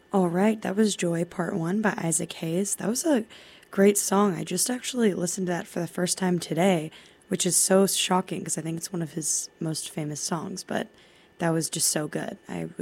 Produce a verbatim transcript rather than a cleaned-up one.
All right, that was Joy Part one by Isaac Hayes. That was a great song. I just actually listened to that for the first time today, which is so shocking because I think it's one of his most famous songs, but that was just so good. I